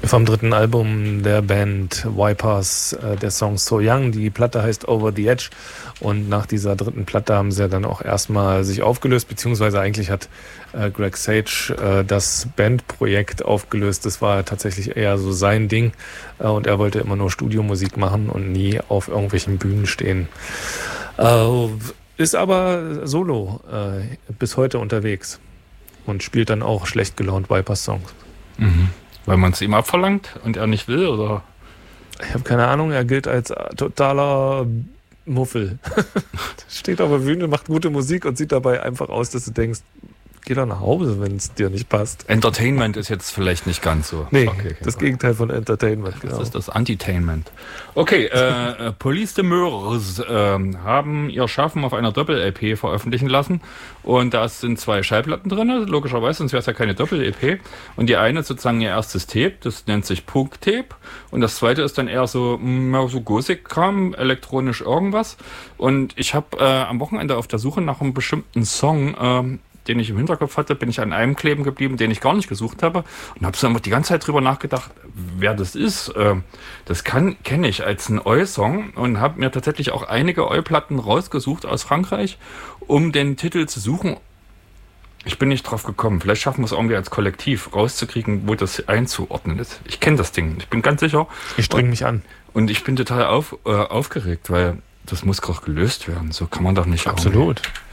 Vom dritten Album der Band Vipers, der Song So Young. Die Platte heißt Over the Edge. Und nach dieser dritten Platte haben sie ja dann auch erstmal sich aufgelöst, beziehungsweise eigentlich hat Greg Sage das Bandprojekt aufgelöst. Das war tatsächlich eher so sein Ding. Und er wollte immer nur Studiomusik machen und nie auf irgendwelchen Bühnen stehen. Ist aber solo bis heute unterwegs und spielt dann auch schlecht gelaunt Vipers-Songs. Mhm. Weil man es ihm abverlangt und er nicht will, oder? Ich habe keine Ahnung, er gilt als totaler Muffel. Steht auf der Bühne, macht gute Musik und sieht dabei einfach aus, dass du denkst, geh doch nach Hause, wenn es dir nicht passt. Entertainment ist jetzt vielleicht nicht ganz so. Nee, okay, das Gegenteil von Entertainment. Genau. Das ist das Antitainment. Okay, Police de Meurs haben ihr Schaffen auf einer Doppel-LP veröffentlichen lassen und da sind 2 Schallplatten drin, logischerweise, sonst wäre es ja keine Doppel-LP. Und die eine ist sozusagen ihr erstes Tape, das nennt sich Punk-Tape und das zweite ist dann eher so Gothic-Kram, elektronisch irgendwas. Und ich habe am Wochenende auf der Suche nach einem bestimmten Song, den ich im Hinterkopf hatte, bin ich an einem kleben geblieben, den ich gar nicht gesucht habe und habe so die ganze Zeit drüber nachgedacht, wer das ist. Das kenne ich als einen Oi-Song und habe mir tatsächlich auch einige Oi-Platten rausgesucht aus Frankreich, um den Titel zu suchen. Ich bin nicht drauf gekommen. Vielleicht schaffen wir es irgendwie als Kollektiv rauszukriegen, wo das einzuordnen ist. Ich kenne das Ding. Ich bin ganz sicher. Ich streng mich an. Und ich bin total aufgeregt, weil das muss doch gelöst werden. So kann man doch nicht. Absolut. Irgendwie.